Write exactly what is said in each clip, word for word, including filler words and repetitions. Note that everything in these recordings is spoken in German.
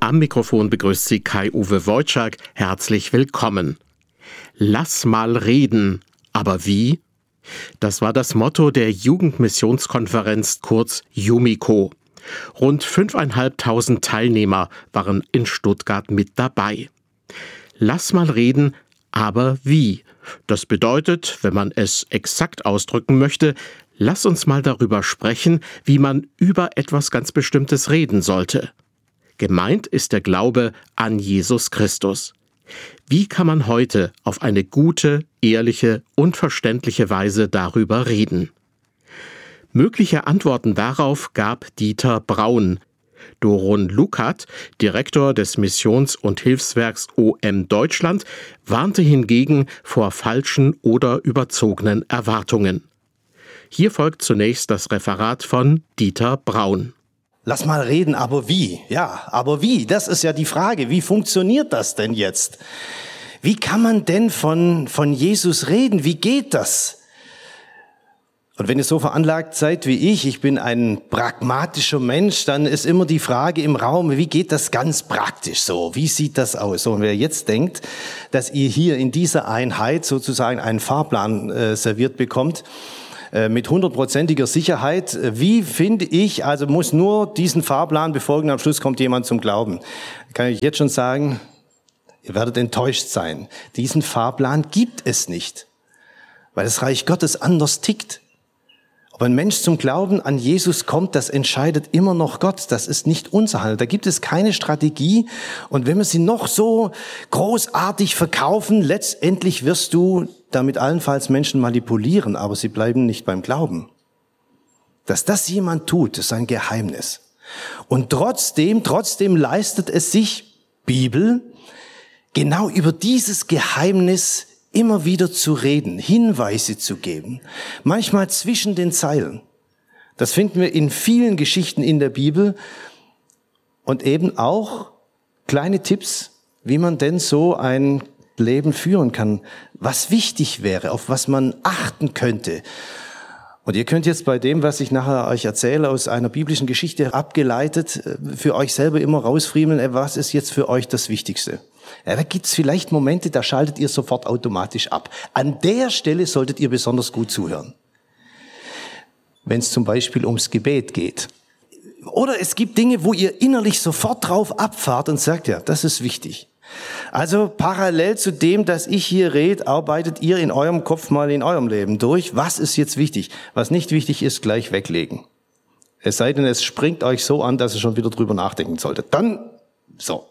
Am Mikrofon begrüßt Sie Kai-Uwe Wojczak. Herzlich willkommen. Lass mal reden. Aber wie? Das war das Motto der Jugendmissionskonferenz, kurz JUMICO. Rund fünftausendfünfhundert Teilnehmer waren in Stuttgart mit dabei. Lass mal reden, aber wie? Das bedeutet, wenn man es exakt ausdrücken möchte, lass uns mal darüber sprechen, wie man über etwas ganz Bestimmtes reden sollte. Gemeint ist der Glaube an Jesus Christus. Wie kann man heute auf eine gute, ehrliche und verständliche Weise darüber reden? Mögliche Antworten darauf gab Dieter Braun. Doron Lukat, Direktor des Missions- und Hilfswerks O M Deutschland, warnte hingegen vor falschen oder überzogenen Erwartungen. Hier folgt zunächst das Referat von Dieter Braun. Lass mal reden, aber wie? Ja, aber wie? Das ist ja die Frage. Wie funktioniert das denn jetzt? Wie kann man denn von, von Jesus reden? Wie geht das? Und wenn ihr so veranlagt seid wie ich, ich bin ein pragmatischer Mensch, dann ist immer die Frage im Raum, wie geht das ganz praktisch so? Wie sieht das aus? So, und wer jetzt denkt, dass ihr hier in dieser Einheit sozusagen einen Fahrplan äh, serviert bekommt, äh, mit hundertprozentiger Sicherheit, wie finde ich, also muss nur diesen Fahrplan befolgen, am Schluss kommt jemand zum Glauben. Kann ich jetzt schon sagen, ihr werdet enttäuscht sein. Diesen Fahrplan gibt es nicht, weil das Reich Gottes anders tickt. Ob ein Mensch zum Glauben an Jesus kommt, das entscheidet immer noch Gott. Das ist nicht unser Handel. Da gibt es keine Strategie. Und wenn wir sie noch so großartig verkaufen, letztendlich wirst du damit allenfalls Menschen manipulieren, aber sie bleiben nicht beim Glauben. Dass das jemand tut, ist ein Geheimnis. Und trotzdem, trotzdem leistet es sich, Bibel, genau über dieses Geheimnis immer wieder zu reden, Hinweise zu geben, manchmal zwischen den Zeilen. Das finden wir in vielen Geschichten in der Bibel und eben auch kleine Tipps, wie man denn so ein Leben führen kann, was wichtig wäre, auf was man achten könnte. Und ihr könnt jetzt bei dem, was ich nachher euch erzähle, aus einer biblischen Geschichte abgeleitet, für euch selber immer rausfriemeln, was ist jetzt für euch das Wichtigste. Ja, da gibt's vielleicht Momente, da schaltet ihr sofort automatisch ab. An der Stelle solltet ihr besonders gut zuhören. Wenn es zum Beispiel ums Gebet geht. Oder es gibt Dinge, wo ihr innerlich sofort drauf abfahrt und sagt, ja, das ist wichtig. Also parallel zu dem, dass ich hier rede, arbeitet ihr in eurem Kopf mal in eurem Leben durch. Was ist jetzt wichtig? Was nicht wichtig ist, gleich weglegen. Es sei denn, es springt euch so an, dass ihr schon wieder drüber nachdenken solltet. Dann, so.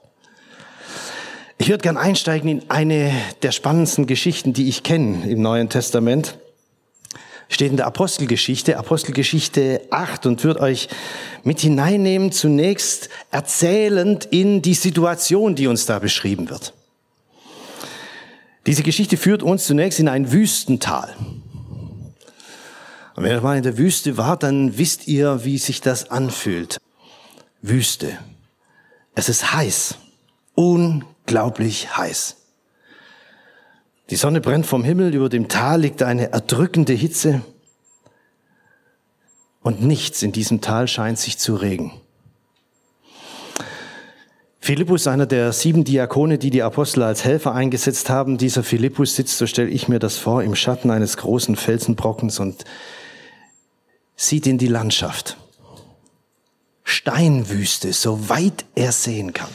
Ich würde gern einsteigen in eine der spannendsten Geschichten, die ich kenne im Neuen Testament. Steht in der Apostelgeschichte, Apostelgeschichte acht, und würde euch mit hineinnehmen, zunächst erzählend in die Situation, die uns da beschrieben wird. Diese Geschichte führt uns zunächst in ein Wüstental. Und wenn ihr mal in der Wüste wart, dann wisst ihr, wie sich das anfühlt. Wüste. Es ist heiß. Unglaublich heiß. Die Sonne brennt vom Himmel, über dem Tal liegt eine erdrückende Hitze und nichts in diesem Tal scheint sich zu regen. Philippus, einer der sieben Diakone, die die Apostel als Helfer eingesetzt haben, dieser Philippus sitzt, so stelle ich mir das vor, im Schatten eines großen Felsenbrockens und sieht in die Landschaft. Steinwüste, soweit er sehen kann.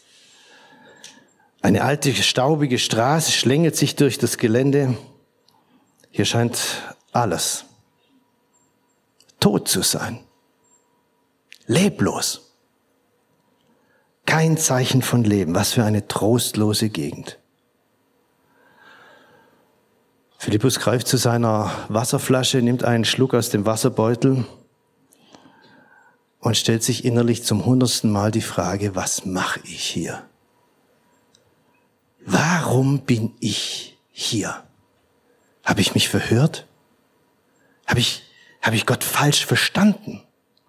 Eine alte, staubige Straße schlängelt sich durch das Gelände. Hier scheint alles tot zu sein. Leblos. Kein Zeichen von Leben. Was für eine trostlose Gegend. Philippus greift zu seiner Wasserflasche, nimmt einen Schluck aus dem Wasserbeutel und stellt sich innerlich zum hundertsten Mal die Frage, was mache ich hier? Warum bin ich hier? Habe ich mich verhört? Habe ich, habe ich Gott falsch verstanden?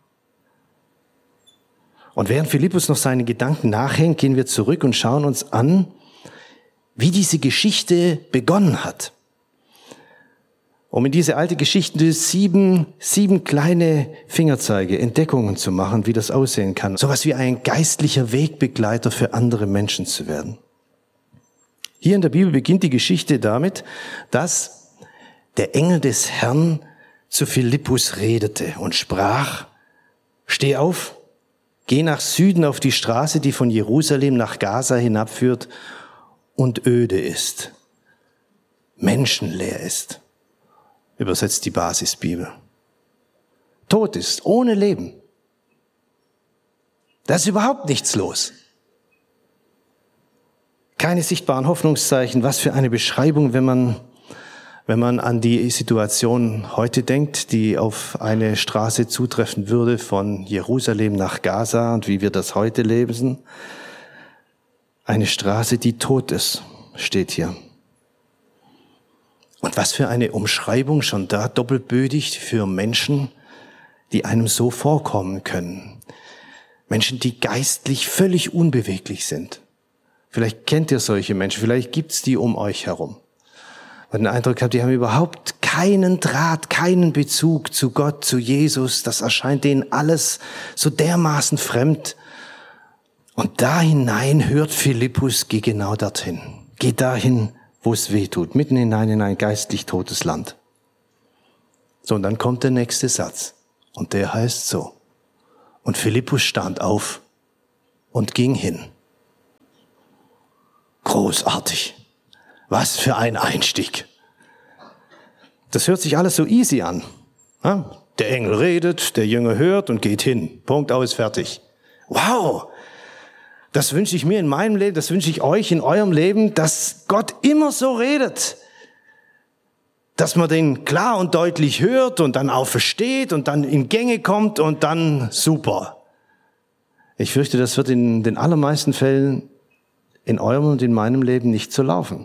Und während Philippus noch seine Gedanken nachhängt, gehen wir zurück und schauen uns an, wie diese Geschichte begonnen hat. um in diese alte Geschichte sieben, sieben kleine Fingerzeige, Entdeckungen zu machen, wie das aussehen kann. Sowas wie ein geistlicher Wegbegleiter für andere Menschen zu werden. Hier in der Bibel beginnt die Geschichte damit, dass der Engel des Herrn zu Philippus redete und sprach: Steh auf, geh nach Süden auf die Straße, die von Jerusalem nach Gaza hinabführt und öde ist, menschenleer ist. Übersetzt die Basisbibel. Tot ist, ohne Leben. Da ist überhaupt nichts los. Keine sichtbaren Hoffnungszeichen. Was für eine Beschreibung, wenn man, wenn man an die Situation heute denkt, die auf eine Straße zutreffen würde von Jerusalem nach Gaza und wie wir das heute leben. Eine Straße, die tot ist, steht hier. Und was für eine Umschreibung schon da doppelbödig für Menschen, die einem so vorkommen können. Menschen, die geistlich völlig unbeweglich sind. Vielleicht kennt ihr solche Menschen, vielleicht gibt's die um euch herum. Und den Eindruck habt, die haben überhaupt keinen Draht, keinen Bezug zu Gott, zu Jesus. Das erscheint denen alles so dermaßen fremd. Und da hinein hört Philippus, geh genau dorthin. Geh dahin, wo es weh tut, mitten hinein in ein geistlich totes Land. So, und dann kommt der nächste Satz. Und der heißt so: Und Philippus stand auf und ging hin. Großartig. Was für ein Einstieg. Das hört sich alles so easy an. Der Engel redet, der Jünger hört und geht hin. Punkt, aus, fertig. Wow. Das wünsche ich mir in meinem Leben, das wünsche ich euch in eurem Leben, dass Gott immer so redet. Dass man den klar und deutlich hört und dann auch versteht und dann in Gänge kommt und dann super. Ich fürchte, das wird in den allermeisten Fällen in eurem und in meinem Leben nicht so laufen.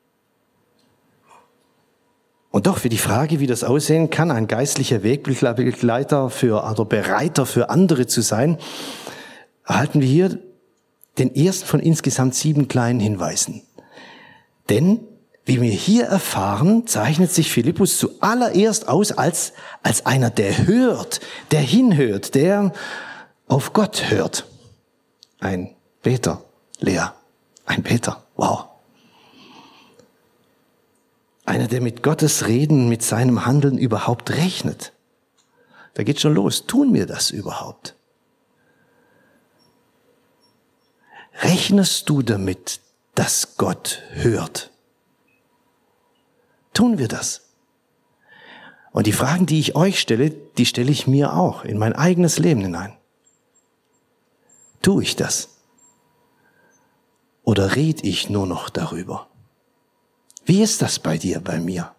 Und doch für die Frage, wie das aussehen kann, ein geistlicher Wegbegleiter für, oder Bereiter für andere zu sein, erhalten wir hier den ersten von insgesamt sieben kleinen Hinweisen. Denn, wie wir hier erfahren, zeichnet sich Philippus zuallererst aus als, als einer, der hört, der hinhört, der auf Gott hört. Ein Beter, Lea, ein Beter, wow. Einer, der mit Gottes Reden, mit seinem Handeln überhaupt rechnet. Da geht schon los. Tun wir das überhaupt? Rechnest du damit, dass Gott hört? Tun wir das? Und die Fragen, die ich euch stelle, die stelle ich mir auch in mein eigenes Leben hinein. Tue ich das? Oder rede ich nur noch darüber? Wie ist das bei dir, bei mir?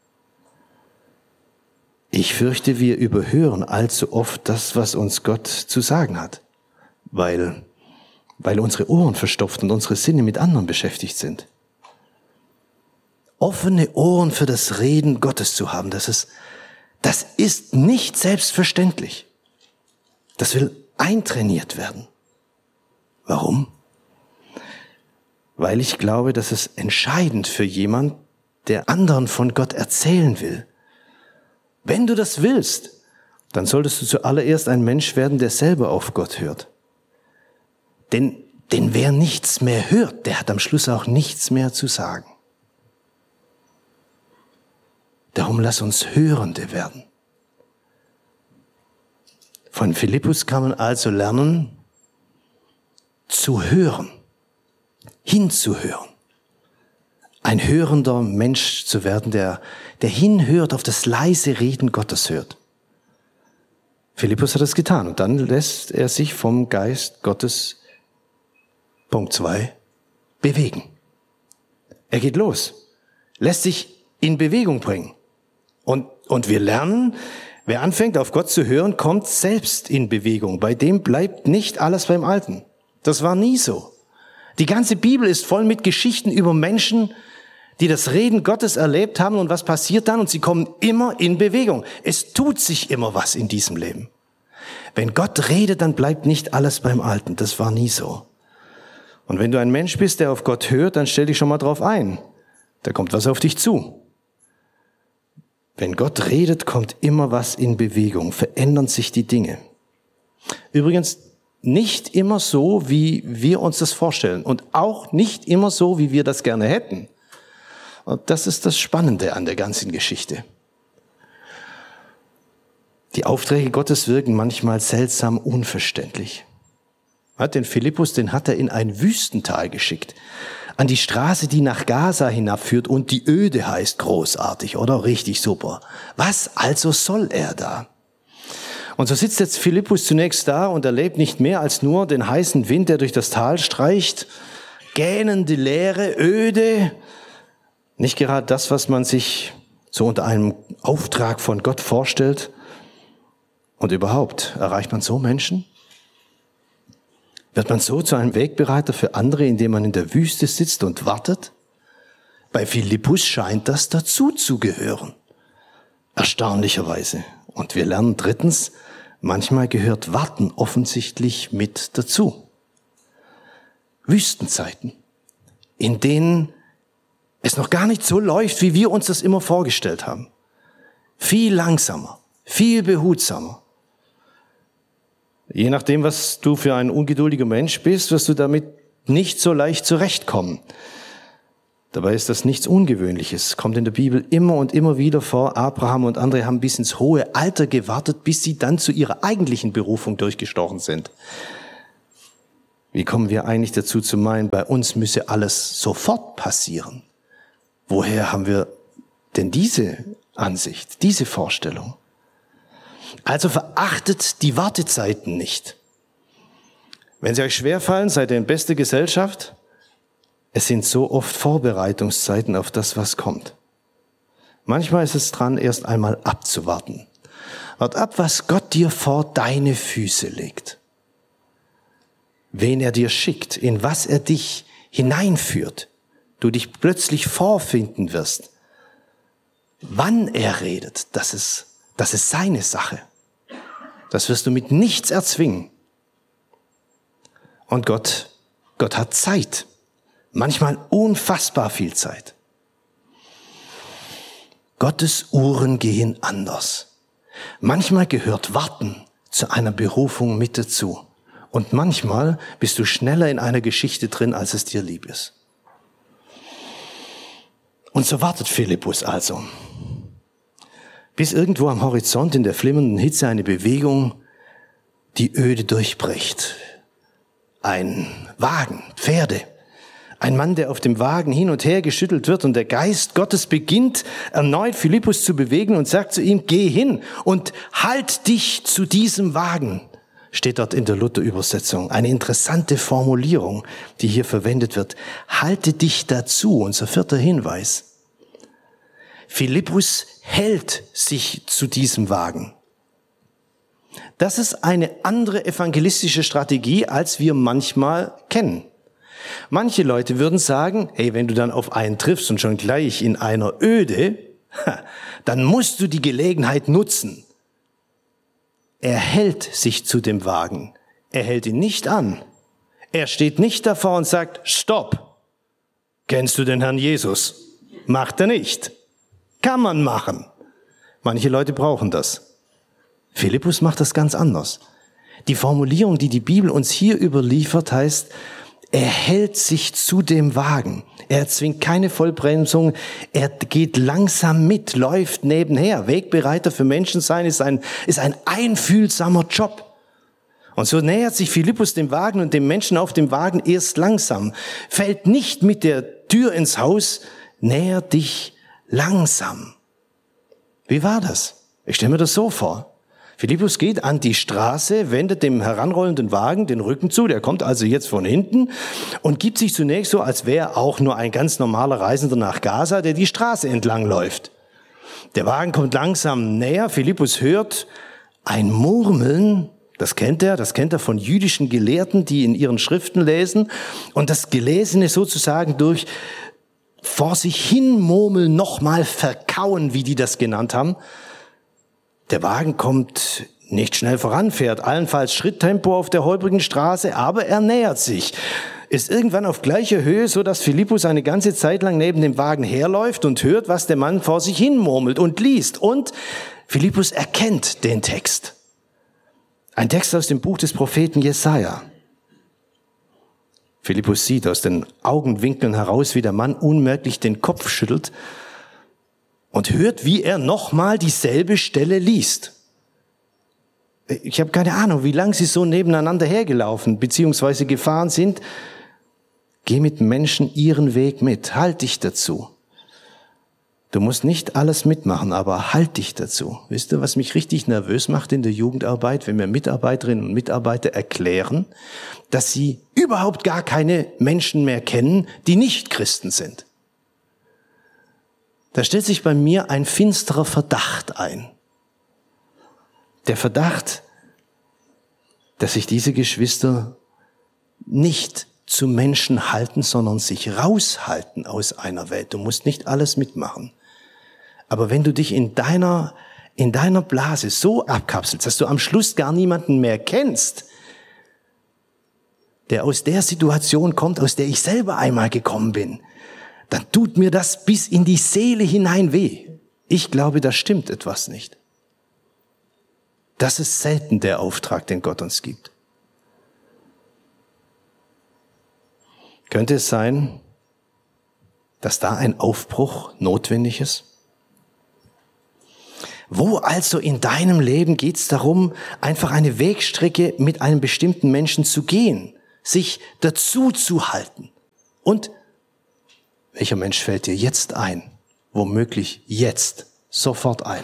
Ich fürchte, wir überhören allzu oft das, was uns Gott zu sagen hat, weil weil unsere Ohren verstopft und unsere Sinne mit anderen beschäftigt sind. Offene Ohren für das Reden Gottes zu haben, das ist, das ist nicht selbstverständlich. Das will eintrainiert werden. Warum? Weil ich glaube, dass es entscheidend für jemand, der anderen von Gott erzählen will. Wenn du das willst, dann solltest du zuallererst ein Mensch werden, der selber auf Gott hört. Denn, denn wer nichts mehr hört, der hat am Schluss auch nichts mehr zu sagen. Darum lass uns Hörende werden. Von Philippus kann man also lernen, zu hören, hinzuhören. Ein hörender Mensch zu werden, der, der hinhört, auf das leise Reden Gottes hört. Philippus hat es getan und dann lässt er sich vom Geist Gottes, Punkt zwei, bewegen. Er geht los, lässt sich in Bewegung bringen. Und, und wir lernen, wer anfängt auf Gott zu hören, kommt selbst in Bewegung. Bei dem bleibt nicht alles beim Alten. Das war nie so. Die ganze Bibel ist voll mit Geschichten über Menschen, die das Reden Gottes erlebt haben. Und was passiert dann? Und sie kommen immer in Bewegung. Es tut sich immer was in diesem Leben. Wenn Gott redet, dann bleibt nicht alles beim Alten. Das war nie so. Und wenn du ein Mensch bist, der auf Gott hört, dann stell dich schon mal drauf ein. Da kommt was auf dich zu. Wenn Gott redet, kommt immer was in Bewegung, verändern sich die Dinge. Übrigens nicht immer so, wie wir uns das vorstellen und auch nicht immer so, wie wir das gerne hätten. Und das ist das Spannende an der ganzen Geschichte. Die Aufträge Gottes wirken manchmal seltsam unverständlich. Den Philippus, den hat er in ein Wüstental geschickt, an die Straße, die nach Gaza hinabführt und die öde heißt. Großartig, oder? Richtig super. Was also soll er da? Und so sitzt jetzt Philippus zunächst da und erlebt nicht mehr als nur den heißen Wind, der durch das Tal streicht, gähnende Leere, öde. Nicht gerade das, was man sich so unter einem Auftrag von Gott vorstellt. Und überhaupt, erreicht man so Menschen? Wird man so zu einem Wegbereiter für andere, indem man in der Wüste sitzt und wartet? Bei Philippus scheint das dazu zu gehören. Erstaunlicherweise. Und wir lernen drittens, manchmal gehört Warten offensichtlich mit dazu. Wüstenzeiten, in denen es noch gar nicht so läuft, wie wir uns das immer vorgestellt haben. Viel langsamer, viel behutsamer. Je nachdem, was du für ein ungeduldiger Mensch bist, wirst du damit nicht so leicht zurechtkommen. Dabei ist das nichts Ungewöhnliches. Kommt in der Bibel immer und immer wieder vor. Abraham und andere haben bis ins hohe Alter gewartet, bis sie dann zu ihrer eigentlichen Berufung durchgestochen sind. Wie kommen wir eigentlich dazu zu meinen, bei uns müsse alles sofort passieren? Woher haben wir denn diese Ansicht, diese Vorstellung? Also verachtet die Wartezeiten nicht. Wenn sie euch schwerfallen, seid ihr in beste Gesellschaft. Es sind so oft Vorbereitungszeiten auf das, was kommt. Manchmal ist es dran, erst einmal abzuwarten. Wart ab, was Gott dir vor deine Füße legt. Wen er dir schickt, in was er dich hineinführt. Du dich plötzlich vorfinden wirst. Wann er redet, das ist, das ist seine Sache. Das wirst du mit nichts erzwingen. Und Gott, Gott hat Zeit. Manchmal unfassbar viel Zeit. Gottes Uhren gehen anders. Manchmal gehört Warten zu einer Berufung mit dazu. Und manchmal bist du schneller in einer Geschichte drin, als es dir lieb ist. Und so wartet Philippus also. Bis irgendwo am Horizont in der flimmernden Hitze eine Bewegung die Öde durchbricht. Ein Wagen, Pferde. Ein Mann, der auf dem Wagen hin und her geschüttelt wird und der Geist Gottes beginnt erneut Philippus zu bewegen und sagt zu ihm, geh hin und halt dich zu diesem Wagen. Steht dort in der Luther-Übersetzung. Eine interessante Formulierung, die hier verwendet wird. Halte dich dazu, unser vierter Hinweis. Philippus hält sich zu diesem Wagen. Das ist eine andere evangelistische Strategie, als wir manchmal kennen. Manche Leute würden sagen, hey, wenn du dann auf einen triffst und schon gleich in einer Öde, dann musst du die Gelegenheit nutzen. Er hält sich zu dem Wagen. Er hält ihn nicht an. Er steht nicht davor und sagt, stopp. Kennst du den Herrn Jesus? Macht er nicht. Kann man machen. Manche Leute brauchen das. Philippus macht das ganz anders. Die Formulierung, die die Bibel uns hier überliefert, heißt, er hält sich zu dem Wagen. Er zwingt keine Vollbremsung. Er geht langsam mit, läuft nebenher. Wegbereiter für Menschen sein ist ein, ist ein einfühlsamer Job. Und so nähert sich Philippus dem Wagen und dem Menschen auf dem Wagen erst langsam. Fällt nicht mit der Tür ins Haus, näher dich langsam. Wie war das? Ich stelle mir das so vor. Philippus geht an die Straße, wendet dem heranrollenden Wagen den Rücken zu, der kommt also jetzt von hinten und gibt sich zunächst so, als wäre auch nur ein ganz normaler Reisender nach Gaza, der die Straße entlang läuft. Der Wagen kommt langsam näher, Philippus hört ein Murmeln, das kennt er, das kennt er von jüdischen Gelehrten, die in ihren Schriften lesen und das Gelesene sozusagen durch vor sich hin murmeln, nochmal verkauen, wie die das genannt haben. Der Wagen kommt nicht schnell voran, fährt allenfalls Schritttempo auf der holprigen Straße, aber er nähert sich. ist irgendwann auf gleicher Höhe, so dass Philippus eine ganze Zeit lang neben dem Wagen herläuft und hört, was der Mann vor sich hin murmelt und liest. Und Philippus erkennt den Text. Ein Text aus dem Buch des Propheten Jesaja. Philippus sieht aus den Augenwinkeln heraus, wie der Mann unmerklich den Kopf schüttelt und hört, wie er nochmal dieselbe Stelle liest. Ich habe keine Ahnung, wie lange sie so nebeneinander hergelaufen bzw. gefahren sind. Geh mit Menschen ihren Weg mit, halt dich dazu. Du musst nicht alles mitmachen, aber halt dich dazu. Wisst ihr, was mich richtig nervös macht in der Jugendarbeit, wenn mir Mitarbeiterinnen und Mitarbeiter erklären, dass sie überhaupt gar keine Menschen mehr kennen, die nicht Christen sind. Da stellt sich bei mir ein finsterer Verdacht ein. Der Verdacht, dass sich diese Geschwister nicht zu Menschen halten, sondern sich raushalten aus einer Welt. Du musst nicht alles mitmachen. Aber wenn du dich in deiner, in deiner Blase so abkapselst, dass du am Schluss gar niemanden mehr kennst, der aus der Situation kommt, aus der ich selber einmal gekommen bin, dann tut mir das bis in die Seele hinein weh. Ich glaube, da stimmt etwas nicht. Das ist selten der Auftrag, den Gott uns gibt. Könnte es sein, dass da ein Aufbruch notwendig ist? Wo also in deinem Leben geht es darum, einfach eine Wegstrecke mit einem bestimmten Menschen zu gehen, sich dazu zu halten? Und welcher Mensch fällt dir jetzt ein? Womöglich jetzt, sofort ein.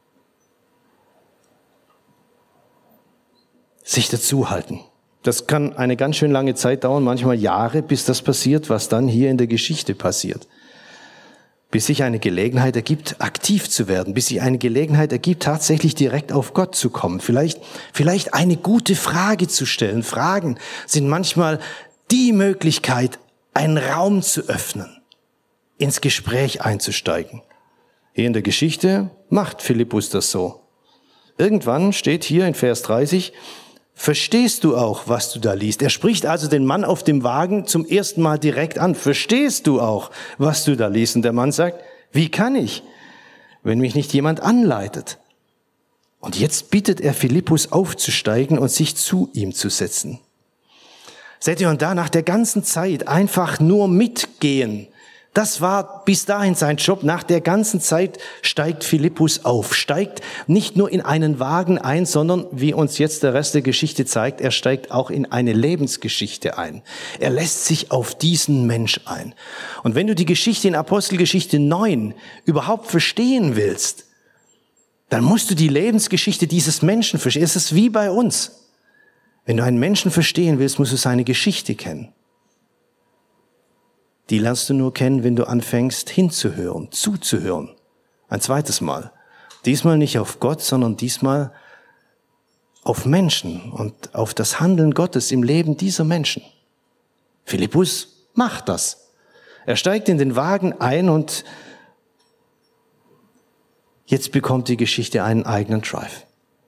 Sich dazu halten. Das kann eine ganz schön lange Zeit dauern, manchmal Jahre, bis das passiert, was dann hier in der Geschichte passiert. Bis sich eine Gelegenheit ergibt, aktiv zu werden, bis sich eine Gelegenheit ergibt, tatsächlich direkt auf Gott zu kommen. Vielleicht, vielleicht eine gute Frage zu stellen. Fragen sind manchmal die Möglichkeit, einen Raum zu öffnen, ins Gespräch einzusteigen. Hier in der Geschichte macht Philippus das so. Irgendwann steht hier in Vers dreißig, verstehst du auch, was du da liest? Er spricht also den Mann auf dem Wagen zum ersten Mal direkt an. Verstehst du auch, was du da liest? Und der Mann sagt, wie kann ich, wenn mich nicht jemand anleitet? Und jetzt bittet er Philippus aufzusteigen und sich zu ihm zu setzen. Seht ihr, und da nach der ganzen Zeit einfach nur mitgehen, das war bis dahin sein Job. Nach der ganzen Zeit steigt Philippus auf, steigt nicht nur in einen Wagen ein, sondern, wie uns jetzt der Rest der Geschichte zeigt, er steigt auch in eine Lebensgeschichte ein. Er lässt sich auf diesen Mensch ein. Und wenn du die Geschichte in Apostelgeschichte neun überhaupt verstehen willst, dann musst du die Lebensgeschichte dieses Menschen verstehen. Es ist wie bei uns. Wenn du einen Menschen verstehen willst, musst du seine Geschichte kennen. Die lernst du nur kennen, wenn du anfängst hinzuhören, zuzuhören. Ein zweites Mal. Diesmal nicht auf Gott, sondern diesmal auf Menschen und auf das Handeln Gottes im Leben dieser Menschen. Philippus macht das. Er steigt in den Wagen ein und jetzt bekommt die Geschichte einen eigenen Drive.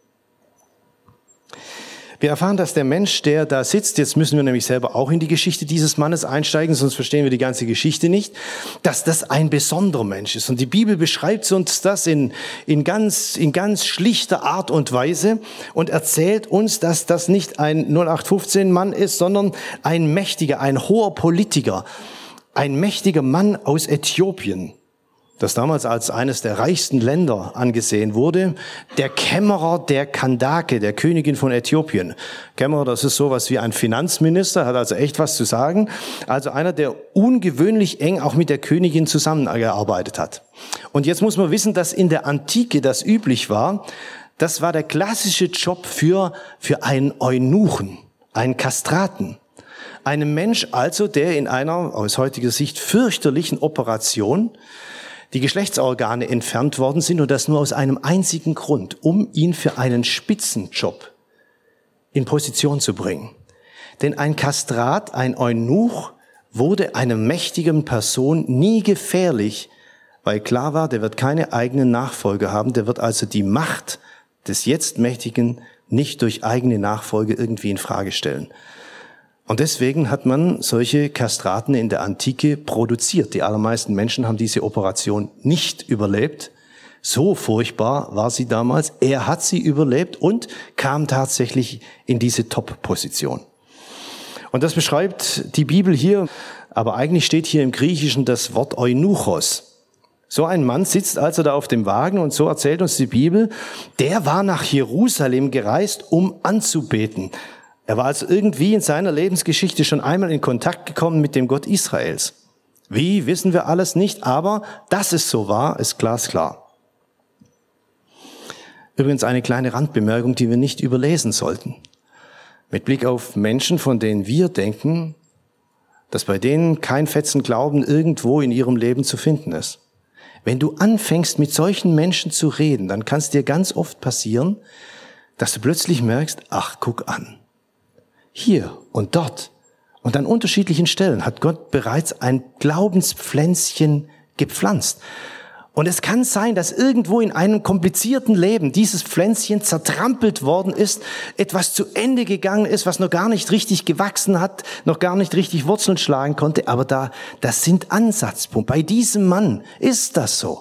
Wir erfahren, dass der Mensch, der da sitzt, jetzt müssen wir nämlich selber auch in die Geschichte dieses Mannes einsteigen, sonst verstehen wir die ganze Geschichte nicht, dass das ein besonderer Mensch ist. Und die Bibel beschreibt uns das in, in ganz, in ganz schlichter Art und Weise und erzählt uns, dass das nicht ein null acht fünfzehn Mann ist, sondern ein mächtiger, ein hoher Politiker, ein mächtiger Mann aus Äthiopien, das damals als eines der reichsten Länder angesehen wurde, der Kämmerer der Kandake, der Königin von Äthiopien. Kämmerer, das ist sowas wie ein Finanzminister, hat also echt was zu sagen. Also einer, der ungewöhnlich eng auch mit der Königin zusammengearbeitet hat. Und jetzt muss man wissen, dass in der Antike das üblich war. Das war der klassische Job für, für einen Eunuchen, einen Kastraten. Einem Mensch also, der in einer aus heutiger Sicht fürchterlichen Operation die Geschlechtsorgane entfernt worden sind und das nur aus einem einzigen Grund, um ihn für einen Spitzenjob in Position zu bringen. Denn ein Kastrat, ein Eunuch, wurde einer mächtigen Person nie gefährlich, weil klar war, der wird keine eigenen Nachfolger haben, der wird also die Macht des jetzt Mächtigen nicht durch eigene Nachfolge irgendwie in Frage stellen. Und deswegen hat man solche Kastraten in der Antike produziert. Die allermeisten Menschen haben diese Operation nicht überlebt. So furchtbar war sie damals. Er hat sie überlebt und kam tatsächlich in diese Top-Position. Und das beschreibt die Bibel hier, aber eigentlich steht hier im Griechischen das Wort Eunuchos. So ein Mann sitzt also da auf dem Wagen und so erzählt uns die Bibel, der war nach Jerusalem gereist, um anzubeten. Er war also irgendwie in seiner Lebensgeschichte schon einmal in Kontakt gekommen mit dem Gott Israels. Wie, wissen wir alles nicht, aber dass es so war, ist glasklar. Übrigens eine kleine Randbemerkung, die wir nicht überlesen sollten. Mit Blick auf Menschen, von denen wir denken, dass bei denen kein Fetzen Glauben irgendwo in ihrem Leben zu finden ist. Wenn du anfängst, mit solchen Menschen zu reden, dann kann es dir ganz oft passieren, dass du plötzlich merkst, ach, guck an. Hier und dort und an unterschiedlichen Stellen hat Gott bereits ein Glaubenspflänzchen gepflanzt. Und es kann sein, dass irgendwo in einem komplizierten Leben dieses Pflänzchen zertrampelt worden ist, etwas zu Ende gegangen ist, was noch gar nicht richtig gewachsen hat, noch gar nicht richtig Wurzeln schlagen konnte. Aber da, das sind Ansatzpunkte. Bei diesem Mann ist das so.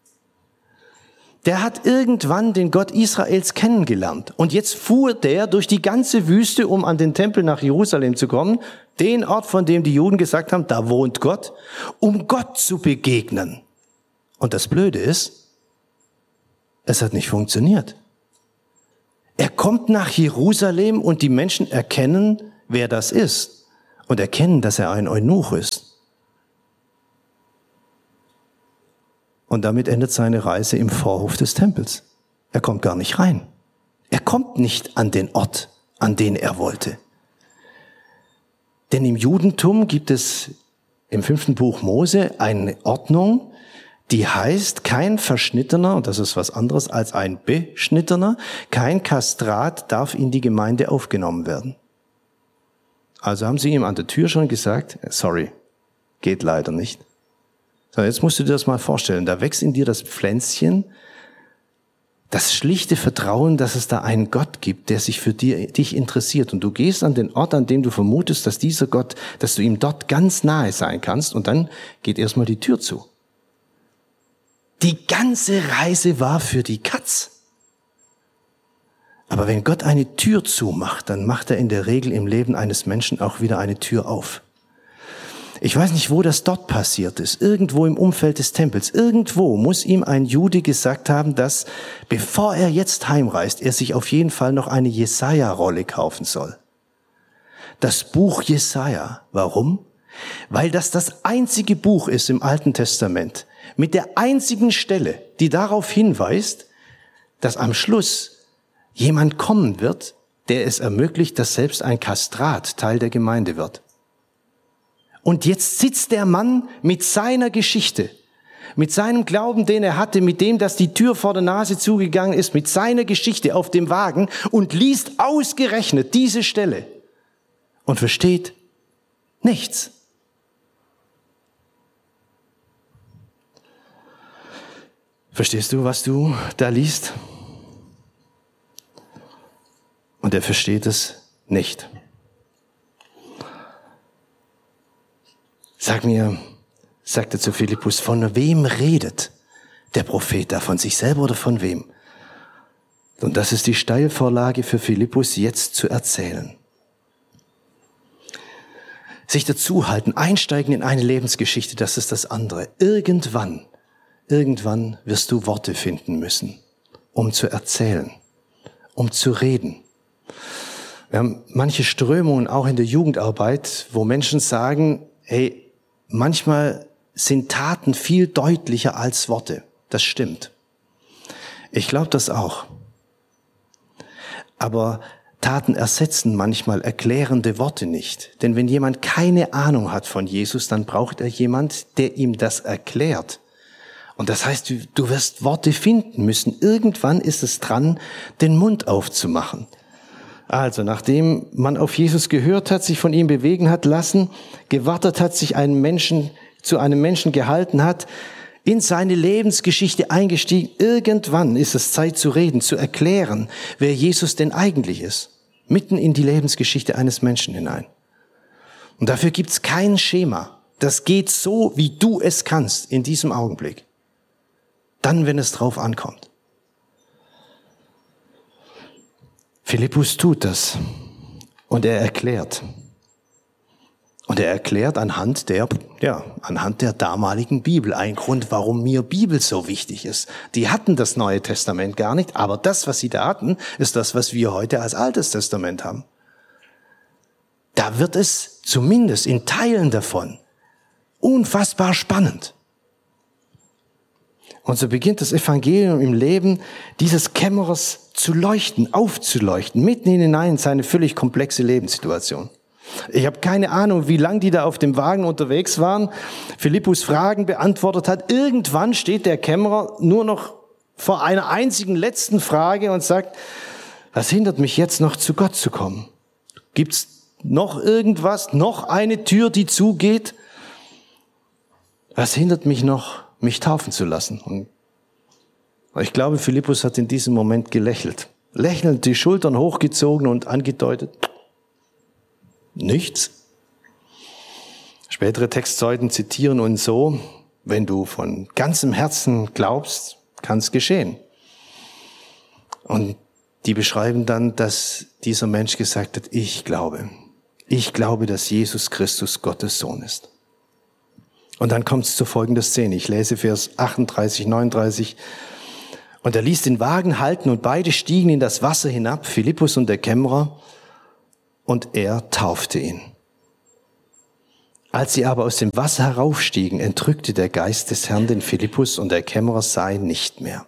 Der hat irgendwann den Gott Israels kennengelernt. Und jetzt fuhr der durch die ganze Wüste, um an den Tempel nach Jerusalem zu kommen, den Ort, von dem die Juden gesagt haben, da wohnt Gott, um Gott zu begegnen. Und das Blöde ist, es hat nicht funktioniert. Er kommt nach Jerusalem und die Menschen erkennen, wer das ist und erkennen, dass er ein Eunuch ist. Und damit endet seine Reise im Vorhof des Tempels. Er kommt gar nicht rein. Er kommt nicht an den Ort, an den er wollte. Denn im Judentum gibt es im fünften Buch Mose eine Ordnung, die heißt, kein Verschnittener, und das ist was anderes als ein Beschnittener, kein Kastrat darf in die Gemeinde aufgenommen werden. Also haben sie ihm an der Tür schon gesagt, sorry, geht leider nicht. So, jetzt musst du dir das mal vorstellen, da wächst in dir das Pflänzchen, das schlichte Vertrauen, dass es da einen Gott gibt, der sich für dich, dich interessiert. Und du gehst an den Ort, an dem du vermutest, dass dieser Gott, dass du ihm dort ganz nahe sein kannst, und dann geht erstmal die Tür zu. Die ganze Reise war für die Katz. Aber wenn Gott eine Tür zumacht, dann macht er in der Regel im Leben eines Menschen auch wieder eine Tür auf. Ich weiß nicht, wo das dort passiert ist. Irgendwo im Umfeld des Tempels. Irgendwo muss ihm ein Jude gesagt haben, dass, bevor er jetzt heimreist, er sich auf jeden Fall noch eine Jesaja-Rolle kaufen soll. Das Buch Jesaja. Warum? Weil das das einzige Buch ist im Alten Testament, mit der einzigen Stelle, die darauf hinweist, dass am Schluss jemand kommen wird, der es ermöglicht, dass selbst ein Kastrat Teil der Gemeinde wird. Und jetzt sitzt der Mann mit seiner Geschichte, mit seinem Glauben, den er hatte, mit dem, dass die Tür vor der Nase zugegangen ist, mit seiner Geschichte auf dem Wagen und liest ausgerechnet diese Stelle und versteht nichts. Verstehst du, was du da liest? Und er versteht es nicht. Sag mir, sagte zu Philippus, von wem redet der Prophet da? Von sich selber oder von wem? Und das ist die Steilvorlage für Philippus, jetzt zu erzählen. Sich dazuhalten, einsteigen in eine Lebensgeschichte, das ist das andere. Irgendwann, irgendwann wirst du Worte finden müssen, um zu erzählen, um zu reden. Wir haben manche Strömungen auch in der Jugendarbeit, wo Menschen sagen, hey, manchmal sind Taten viel deutlicher als Worte. Das stimmt. Ich glaube das auch. Aber Taten ersetzen manchmal erklärende Worte nicht. Denn wenn jemand keine Ahnung hat von Jesus, dann braucht er jemand, der ihm das erklärt. Und das heißt, du, du wirst Worte finden müssen. Irgendwann ist es dran, den Mund aufzumachen. Also, nachdem man auf Jesus gehört hat, sich von ihm bewegen hat lassen, gewartet hat, sich einen Menschen, zu einem Menschen gehalten hat, in seine Lebensgeschichte eingestiegen, irgendwann ist es Zeit zu reden, zu erklären, wer Jesus denn eigentlich ist. Mitten in die Lebensgeschichte eines Menschen hinein. Und dafür gibt's kein Schema. Das geht so, wie du es kannst in diesem Augenblick. Dann, wenn es drauf ankommt. Philippus tut das und er erklärt. Und er erklärt anhand der, ja, anhand der damaligen Bibel einen Grund, warum mir Bibel so wichtig ist. Die hatten das Neue Testament gar nicht, aber das, was sie da hatten, ist das, was wir heute als Altes Testament haben. Da wird es zumindest in Teilen davon unfassbar spannend. Und so beginnt das Evangelium im Leben dieses Kämmerers zu leuchten, aufzuleuchten, mitten hinein in seine völlig komplexe Lebenssituation. Ich habe keine Ahnung, wie lange die da auf dem Wagen unterwegs waren, Philippus Fragen beantwortet hat. Irgendwann steht der Kämmerer nur noch vor einer einzigen letzten Frage und sagt, was hindert mich jetzt noch zu Gott zu kommen? Gibt's noch irgendwas, noch eine Tür, die zugeht? Was hindert mich noch, mich taufen zu lassen? Und ich glaube, Philippus hat in diesem Moment gelächelt. Lächelnd, die Schultern hochgezogen und angedeutet, nichts. Spätere Textzeugen zitieren uns so, wenn du von ganzem Herzen glaubst, kann es geschehen. Und die beschreiben dann, dass dieser Mensch gesagt hat, ich glaube. Ich glaube, dass Jesus Christus Gottes Sohn ist. Und dann kommt es zu folgender Szene. Ich lese Vers achtunddreißig, neununddreißig. Und er ließ den Wagen halten und beide stiegen in das Wasser hinab, Philippus und der Kämmerer, und er taufte ihn. Als sie aber aus dem Wasser heraufstiegen, entrückte der Geist des Herrn den Philippus und der Kämmerer sah ihn nicht mehr.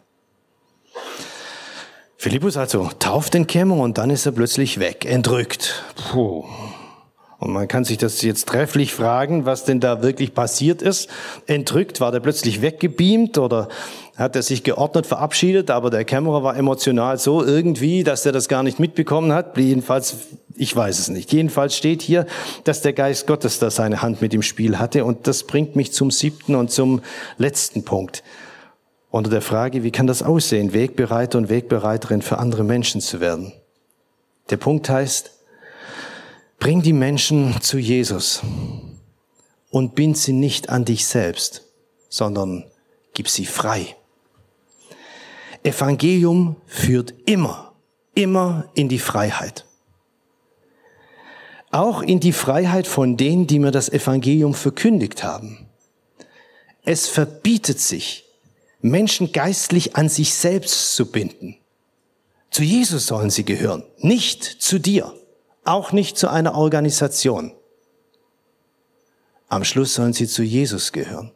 Philippus also tauft den Kämmerer und dann ist er plötzlich weg, entrückt. Puh. Und man kann sich das jetzt trefflich fragen, was denn da wirklich passiert ist. Entrückt, war der plötzlich weggebeamt oder hat er sich geordnet verabschiedet, aber der Kämmerer war emotional so irgendwie, dass er das gar nicht mitbekommen hat. Jedenfalls, ich weiß es nicht. Jedenfalls steht hier, dass der Geist Gottes da seine Hand mit im Spiel hatte. Und das bringt mich zum siebten und zum letzten Punkt. Unter der Frage, wie kann das aussehen, Wegbereiter und Wegbereiterin für andere Menschen zu werden? Der Punkt heißt, bring die Menschen zu Jesus und bind sie nicht an dich selbst, sondern gib sie frei. Evangelium führt immer, immer in die Freiheit. Auch in die Freiheit von denen, die mir das Evangelium verkündigt haben. Es verbietet sich, Menschen geistlich an sich selbst zu binden. Zu Jesus sollen sie gehören, nicht zu dir. Auch nicht zu einer Organisation. Am Schluss sollen sie zu Jesus gehören.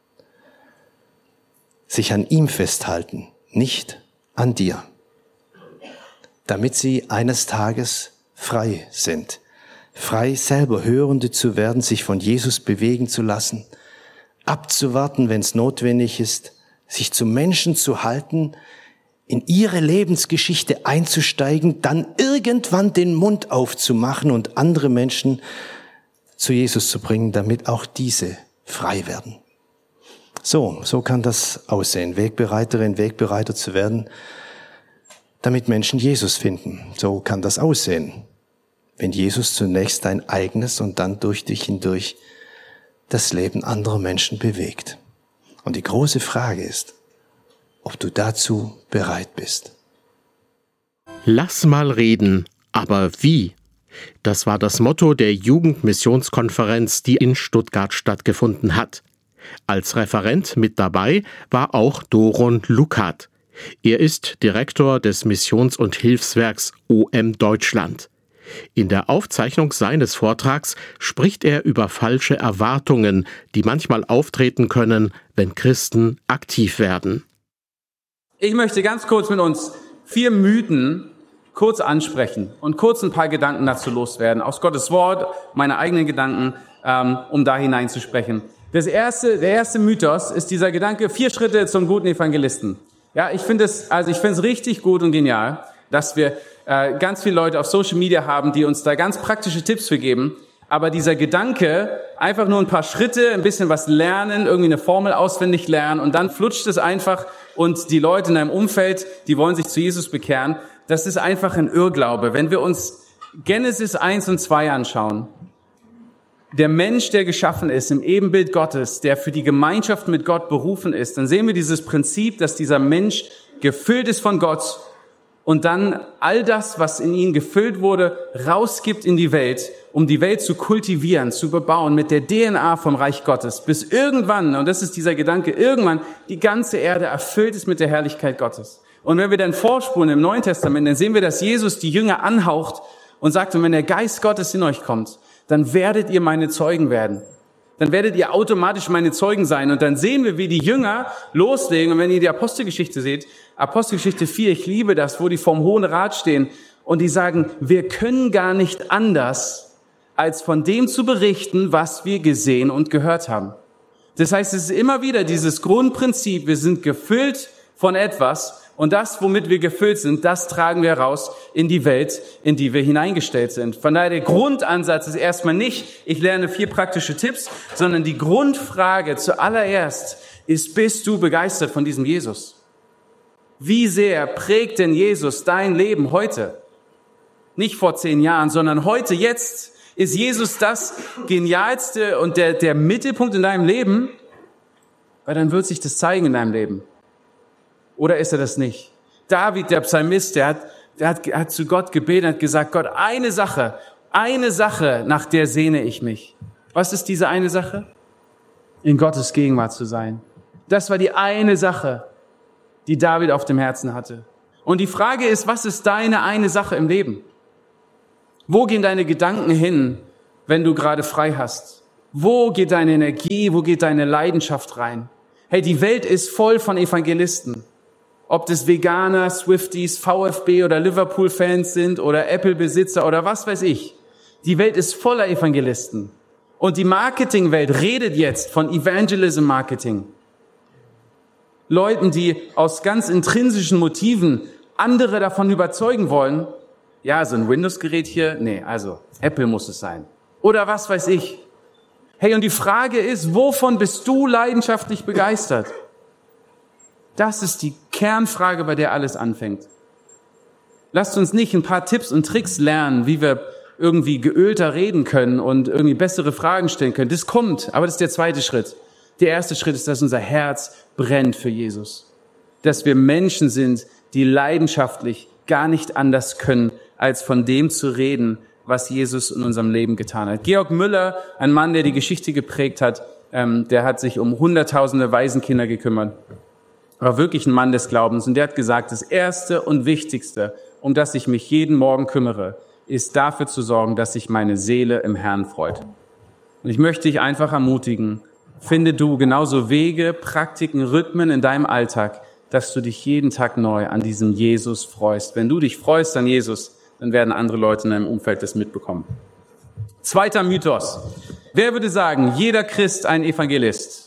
Sich an ihm festhalten, nicht an dir. Damit sie eines Tages frei sind. Frei, selber Hörende zu werden, sich von Jesus bewegen zu lassen, abzuwarten, wenn es notwendig ist, sich zu Menschen zu halten, in ihre Lebensgeschichte einzusteigen, dann irgendwann den Mund aufzumachen und andere Menschen zu Jesus zu bringen, damit auch diese frei werden. So, so kann das aussehen, Wegbereiterin, Wegbereiter zu werden, damit Menschen Jesus finden. So kann das aussehen, wenn Jesus zunächst dein eigenes und dann durch dich hindurch das Leben anderer Menschen bewegt. Und die große Frage ist, ob du dazu bereit bist. Lass mal reden, aber wie? Das war das Motto der Jugendmissionskonferenz, die in Stuttgart stattgefunden hat. Als Referent mit dabei war auch Doron Lukat. Er ist Direktor des Missions- und Hilfswerks O M Deutschland. In der Aufzeichnung seines Vortrags spricht er über falsche Erwartungen, die manchmal auftreten können, wenn Christen aktiv werden. Ich möchte ganz kurz mit uns vier Mythen kurz ansprechen und kurz ein paar Gedanken dazu loswerden. Aus Gottes Wort, meine eigenen Gedanken, ähm, um da hineinzusprechen. Das erste, der erste Mythos ist dieser Gedanke, vier Schritte zum guten Evangelisten. Ja, ich finde es, also ich finde es richtig gut und genial, dass wir äh, ganz viele Leute auf Social Media haben, die uns da ganz praktische Tipps für geben. Aber dieser Gedanke, einfach nur ein paar Schritte, ein bisschen was lernen, irgendwie eine Formel auswendig lernen und dann flutscht es einfach und die Leute in einem Umfeld, die wollen sich zu Jesus bekehren, das ist einfach ein Irrglaube. Wenn wir uns Genesis eins und zwei anschauen, der Mensch, der geschaffen ist im Ebenbild Gottes, der für die Gemeinschaft mit Gott berufen ist, dann sehen wir dieses Prinzip, dass dieser Mensch gefüllt ist von Gott und dann all das, was in ihn gefüllt wurde, rausgibt in die Welt, um die Welt zu kultivieren, zu bebauen mit der D N A vom Reich Gottes, bis irgendwann, und das ist dieser Gedanke, irgendwann die ganze Erde erfüllt ist mit der Herrlichkeit Gottes. Und wenn wir dann vorspulen im Neuen Testament, dann sehen wir, dass Jesus die Jünger anhaucht und sagt, und wenn der Geist Gottes in euch kommt, dann werdet ihr meine Zeugen werden. Dann werdet ihr automatisch meine Zeugen sein. Und dann sehen wir, wie die Jünger loslegen. Und wenn ihr die Apostelgeschichte seht, Apostelgeschichte vier, ich liebe das, wo die vorm Hohen Rat stehen und die sagen, wir können gar nicht anders, als von dem zu berichten, was wir gesehen und gehört haben. Das heißt, es ist immer wieder dieses Grundprinzip, wir sind gefüllt von etwas, und das, womit wir gefüllt sind, das tragen wir raus in die Welt, in die wir hineingestellt sind. Von daher der Grundansatz ist erstmal nicht, ich lerne vier praktische Tipps, sondern die Grundfrage zuallererst ist, bist du begeistert von diesem Jesus? Wie sehr prägt denn Jesus dein Leben heute? Nicht vor zehn Jahren, sondern heute, jetzt. Ist Jesus das Genialste und der, der Mittelpunkt in deinem Leben? Weil dann wird sich das zeigen in deinem Leben. Oder ist er das nicht? David, der Psalmist, der hat, der hat, hat zu Gott gebetet und hat gesagt, Gott, eine Sache, eine Sache, nach der sehne ich mich. Was ist diese eine Sache? In Gottes Gegenwart zu sein. Das war die eine Sache, die David auf dem Herzen hatte. Und die Frage ist, was ist deine eine Sache im Leben? Wo gehen deine Gedanken hin, wenn du gerade frei hast? Wo geht deine Energie, wo geht deine Leidenschaft rein? Hey, die Welt ist voll von Evangelisten. Ob das Veganer, Swifties, VfB oder Liverpool-Fans sind oder Apple-Besitzer oder was weiß ich. Die Welt ist voller Evangelisten. Und die Marketingwelt redet jetzt von Evangelism-Marketing. Leuten, die aus ganz intrinsischen Motiven andere davon überzeugen wollen, ja, so ein Windows-Gerät hier, nee, also Apple muss es sein. Oder was weiß ich. Hey, und die Frage ist, wovon bist du leidenschaftlich begeistert? Das ist die Kernfrage, bei der alles anfängt. Lasst uns nicht ein paar Tipps und Tricks lernen, wie wir irgendwie geölter reden können und irgendwie bessere Fragen stellen können. Das kommt, aber das ist der zweite Schritt. Der erste Schritt ist, dass unser Herz brennt für Jesus. Dass wir Menschen sind, die leidenschaftlich gar nicht anders können, als von dem zu reden, was Jesus in unserem Leben getan hat. Georg Müller, ein Mann, der die Geschichte geprägt hat, ähm, der hat sich um hunderttausende Waisenkinder gekümmert. War wirklich ein Mann des Glaubens. Und der hat gesagt, das Erste und Wichtigste, um das ich mich jeden Morgen kümmere, ist dafür zu sorgen, dass sich meine Seele im Herrn freut. Und ich möchte dich einfach ermutigen, finde du genauso Wege, Praktiken, Rhythmen in deinem Alltag, dass du dich jeden Tag neu an diesem Jesus freust. Wenn du dich freust an Jesus, dann werden andere Leute in deinem Umfeld das mitbekommen. Zweiter Mythos. Wer würde sagen, jeder Christ ein Evangelist?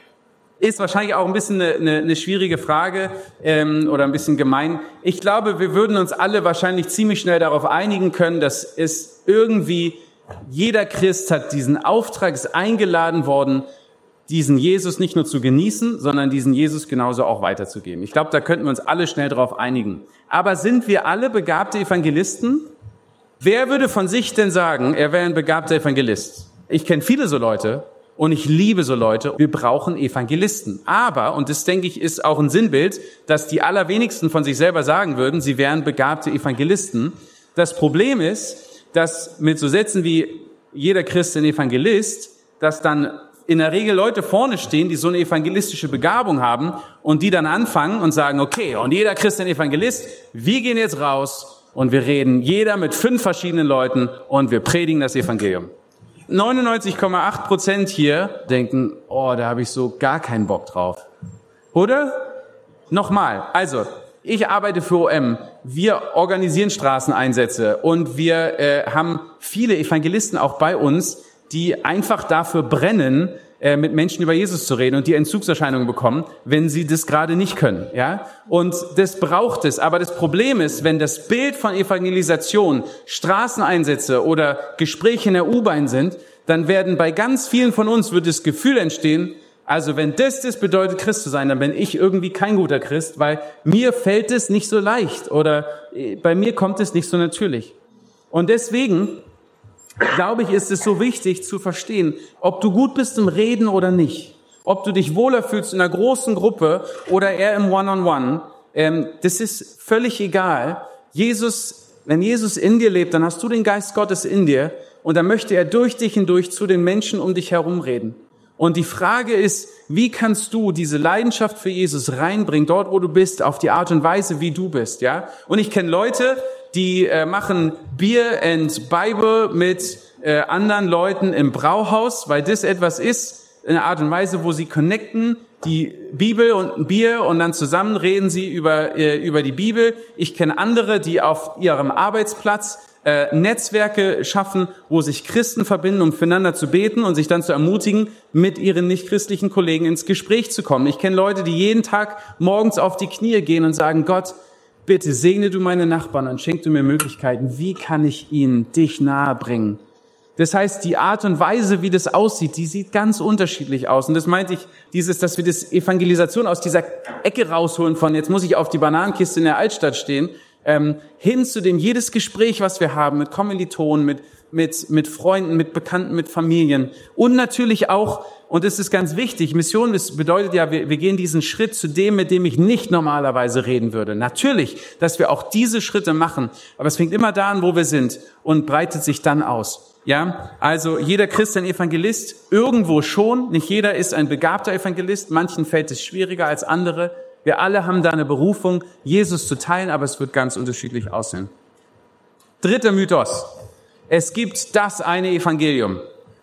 Ist wahrscheinlich auch ein bisschen eine, eine, eine schwierige Frage ähm, oder ein bisschen gemein. Ich glaube, wir würden uns alle wahrscheinlich ziemlich schnell darauf einigen können, dass es irgendwie, jeder Christ hat diesen Auftrag, ist eingeladen worden, diesen Jesus nicht nur zu genießen, sondern diesen Jesus genauso auch weiterzugeben. Ich glaube, da könnten wir uns alle schnell darauf einigen. Aber sind wir alle begabte Evangelisten? Wer würde von sich denn sagen, er wäre ein begabter Evangelist? Ich kenne viele so Leute und ich liebe so Leute. Wir brauchen Evangelisten. Aber, und das denke ich ist auch ein Sinnbild, dass die allerwenigsten von sich selber sagen würden, sie wären begabte Evangelisten. Das Problem ist, dass mit so Sätzen wie jeder Christ ein Evangelist, dass dann in der Regel Leute vorne stehen, die so eine evangelistische Begabung haben und die dann anfangen und sagen, okay, und jeder Christ ein Evangelist, wir gehen jetzt raus und wir reden jeder mit fünf verschiedenen Leuten und wir predigen das Evangelium. neunundneunzig Komma acht Prozent hier denken, oh, da habe ich so gar keinen Bock drauf. Oder? Nochmal, also, ich arbeite für O M, wir organisieren Straßeneinsätze und wir äh, haben viele Evangelisten auch bei uns, die einfach dafür brennen, äh, mit Menschen über Jesus zu reden und die Entzugserscheinungen bekommen, wenn sie das gerade nicht können, ja? Und das braucht es. Aber das Problem ist, wenn das Bild von Evangelisation Straßeneinsätze oder Gespräche in der U-Bahn sind, dann werden bei ganz vielen von uns wird das Gefühl entstehen, also wenn das das bedeutet, Christ zu sein, dann bin ich irgendwie kein guter Christ, weil mir fällt es nicht so leicht oder bei mir kommt es nicht so natürlich. Und deswegen glaube ich, ist es so wichtig zu verstehen, ob du gut bist im Reden oder nicht. Ob du dich wohler fühlst in einer großen Gruppe oder eher im One-on-One, ähm, das ist völlig egal. Jesus, wenn Jesus in dir lebt, dann hast du den Geist Gottes in dir und dann möchte er durch dich hindurch zu den Menschen um dich herum reden. Und die Frage ist, wie kannst du diese Leidenschaft für Jesus reinbringen, dort wo du bist, auf die Art und Weise, wie du bist, ja? Und ich kenne Leute, die äh, machen Beer and Bible mit äh, anderen Leuten im Brauhaus, weil das etwas ist, eine Art und Weise, wo sie connecten, die Bibel und ein Bier und dann zusammen reden sie über, äh, über die Bibel. Ich kenne andere, die auf ihrem Arbeitsplatz äh, Netzwerke schaffen, wo sich Christen verbinden, um füreinander zu beten und sich dann zu ermutigen, mit ihren nichtchristlichen Kollegen ins Gespräch zu kommen. Ich kenne Leute, die jeden Tag morgens auf die Knie gehen und sagen, Gott, bitte segne du meine Nachbarn und schenk du mir Möglichkeiten. Wie kann ich ihnen dich nahe bringen? Das heißt, die Art und Weise, wie das aussieht, die sieht ganz unterschiedlich aus. Und das meinte ich, dieses, dass wir das Evangelisation aus dieser Ecke rausholen von, jetzt muss ich auf die Bananenkiste in der Altstadt stehen, ähm, hin zu dem, jedes Gespräch, was wir haben mit Kommilitonen, mit, mit, mit Freunden, mit Bekannten, mit Familien. Und natürlich auch, und das ist ganz wichtig, Mission das bedeutet ja, wir, wir gehen diesen Schritt zu dem, mit dem ich nicht normalerweise reden würde. Natürlich, dass wir auch diese Schritte machen. Aber es fängt immer da an, wo wir sind und breitet sich dann aus. Ja, also jeder Christ ein Evangelist, irgendwo schon. Nicht jeder ist ein begabter Evangelist. Manchen fällt es schwieriger als andere. Wir alle haben da eine Berufung, Jesus zu teilen, aber es wird ganz unterschiedlich aussehen. Dritter Mythos. Es gibt das eine Evangelium.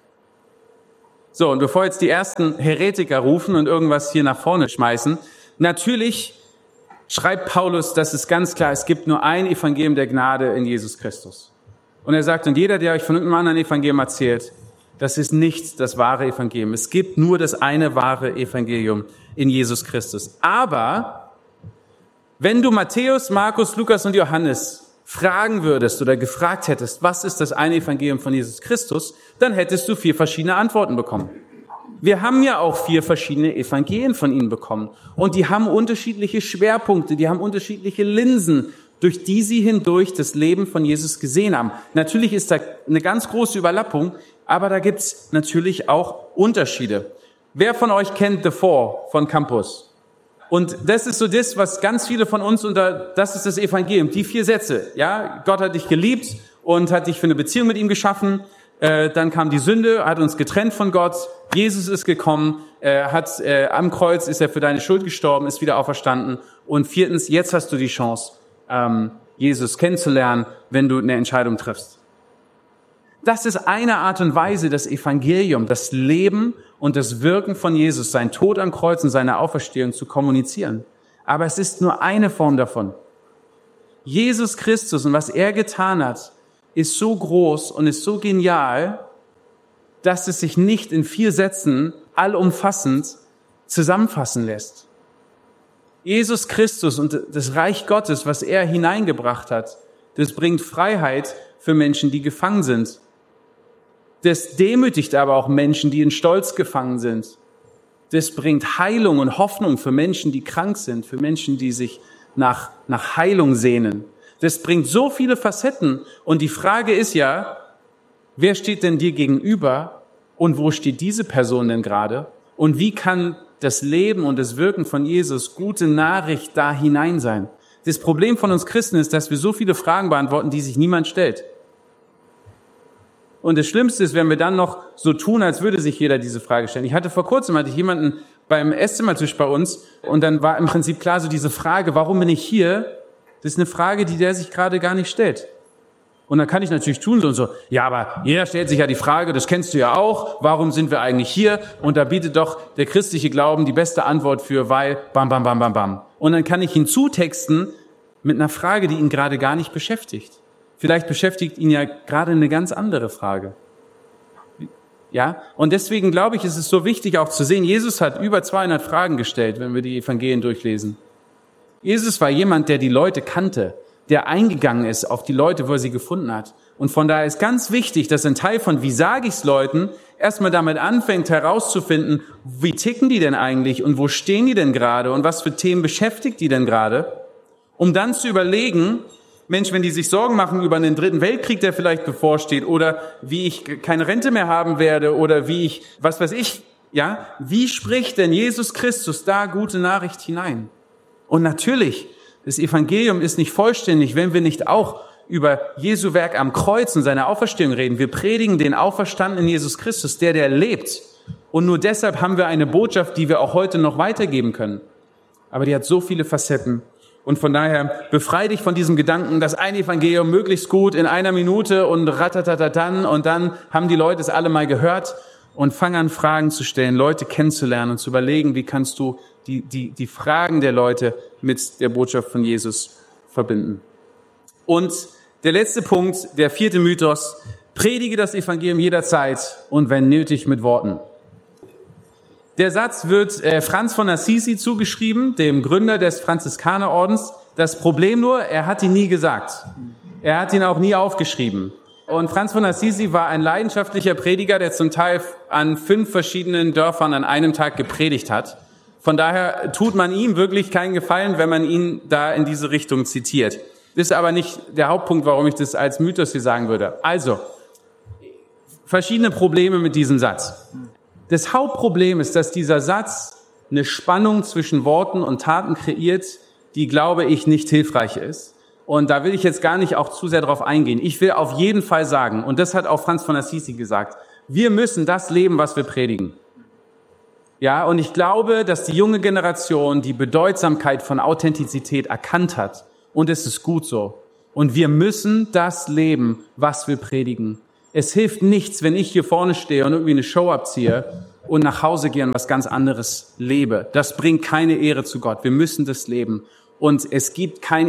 So, und bevor jetzt die ersten Heretiker rufen und irgendwas hier nach vorne schmeißen, natürlich schreibt Paulus, das ist ganz klar, es gibt nur ein Evangelium der Gnade in Jesus Christus. Und er sagt, und jeder, der euch von irgendeinem anderen Evangelium erzählt, das ist nicht das wahre Evangelium. Es gibt nur das eine wahre Evangelium in Jesus Christus. Aber wenn du Matthäus, Markus, Lukas und Johannes fragen würdest oder gefragt hättest, was ist das eine Evangelium von Jesus Christus, dann hättest du vier verschiedene Antworten bekommen. Wir haben ja auch vier verschiedene Evangelien von ihnen bekommen. Und die haben unterschiedliche Schwerpunkte, die haben unterschiedliche Linsen, durch die sie hindurch das Leben von Jesus gesehen haben. Natürlich ist da eine ganz große Überlappung, aber da gibt's natürlich auch Unterschiede. Wer von euch kennt The Four von Campus? Und das ist so das, was ganz viele von uns unter, das ist das Evangelium, die vier Sätze. Ja, Gott hat dich geliebt und hat dich für eine Beziehung mit ihm geschaffen. Äh, dann kam die Sünde, hat uns getrennt von Gott. Jesus ist gekommen, äh, hat äh, am Kreuz ist er für deine Schuld gestorben, ist wieder auferstanden. Und viertens, jetzt hast du die Chance, ähm, Jesus kennenzulernen, wenn du eine Entscheidung triffst. Das ist eine Art und Weise, das Evangelium, das Leben und das Wirken von Jesus, sein Tod am Kreuz und seine Auferstehung zu kommunizieren. Aber es ist nur eine Form davon. Jesus Christus und was er getan hat, ist so groß und ist so genial, dass es sich nicht in vier Sätzen allumfassend zusammenfassen lässt. Jesus Christus und das Reich Gottes, was er hineingebracht hat, das bringt Freiheit für Menschen, die gefangen sind. Das demütigt aber auch Menschen, die in Stolz gefangen sind. Das bringt Heilung und Hoffnung für Menschen, die krank sind, für Menschen, die sich nach, nach Heilung sehnen. Das bringt so viele Facetten. Und die Frage ist ja, wer steht denn dir gegenüber und wo steht diese Person denn gerade? Und wie kann das Leben und das Wirken von Jesus gute Nachricht da hinein sein? Das Problem von uns Christen ist, dass wir so viele Fragen beantworten, die sich niemand stellt. Und das Schlimmste ist, wenn wir dann noch so tun, als würde sich jeder diese Frage stellen. Ich hatte vor kurzem, hatte ich jemanden beim Esszimmertisch bei uns und dann war im Prinzip klar so diese Frage, warum bin ich hier? Das ist eine Frage, die der sich gerade gar nicht stellt. Und dann kann ich natürlich tun so und so, ja, aber jeder stellt sich ja die Frage, das kennst du ja auch, warum sind wir eigentlich hier? Und da bietet doch der christliche Glauben die beste Antwort für, weil, bam, bam, bam, bam, bam. Und dann kann ich hinzutexten mit einer Frage, die ihn gerade gar nicht beschäftigt. Vielleicht beschäftigt ihn ja gerade eine ganz andere Frage. Ja, und deswegen glaube ich, ist es so wichtig auch zu sehen, Jesus hat über zweihundert Fragen gestellt, wenn wir die Evangelien durchlesen. Jesus war jemand, der die Leute kannte, der eingegangen ist auf die Leute, wo er sie gefunden hat. Und von daher ist ganz wichtig, dass ein Teil von, wie sage ich's Leuten, erstmal damit anfängt herauszufinden, wie ticken die denn eigentlich und wo stehen die denn gerade und was für Themen beschäftigt die denn gerade, um dann zu überlegen, Mensch, wenn die sich Sorgen machen über einen dritten Weltkrieg, der vielleicht bevorsteht, oder wie ich keine Rente mehr haben werde, oder wie ich, was weiß ich, ja, wie spricht denn Jesus Christus da gute Nachricht hinein? Und natürlich, das Evangelium ist nicht vollständig, wenn wir nicht auch über Jesu Werk am Kreuz und seine Auferstehung reden. Wir predigen den auferstandenen Jesus Christus, der, der lebt. Und nur deshalb haben wir eine Botschaft, die wir auch heute noch weitergeben können. Aber die hat so viele Facetten. Und von daher befreie dich von diesem Gedanken, dass ein Evangelium möglichst gut in einer Minute und ratatatatan und dann haben die Leute es alle mal gehört, und fang an, Fragen zu stellen, Leute kennenzulernen und zu überlegen, wie kannst du die, die, die Fragen der Leute mit der Botschaft von Jesus verbinden. Und der letzte Punkt, der vierte Mythos: Predige das Evangelium jederzeit und wenn nötig mit Worten. Der Satz wird äh, Franz von Assisi zugeschrieben, dem Gründer des Franziskanerordens. Das Problem nur, er hat ihn nie gesagt. Er hat ihn auch nie aufgeschrieben. Und Franz von Assisi war ein leidenschaftlicher Prediger, der zum Teil an fünf verschiedenen Dörfern an einem Tag gepredigt hat. Von daher tut man ihm wirklich keinen Gefallen, wenn man ihn da in diese Richtung zitiert. Das ist aber nicht der Hauptpunkt, warum ich das als Mythos hier sagen würde. Also, verschiedene Probleme mit diesem Satz. Das Hauptproblem ist, dass dieser Satz eine Spannung zwischen Worten und Taten kreiert, die, glaube ich, nicht hilfreich ist. Und da will ich jetzt gar nicht auch zu sehr drauf eingehen. Ich will auf jeden Fall sagen, und das hat auch Franz von Assisi gesagt, wir müssen das leben, was wir predigen. Ja, und ich glaube, dass die junge Generation die Bedeutsamkeit von Authentizität erkannt hat. Und es ist gut so. Und wir müssen das leben, was wir predigen. Es hilft nichts, wenn ich hier vorne stehe und irgendwie eine Show abziehe und nach Hause gehe und was ganz anderes lebe. Das bringt keine Ehre zu Gott. Wir müssen das leben. Und es gibt kein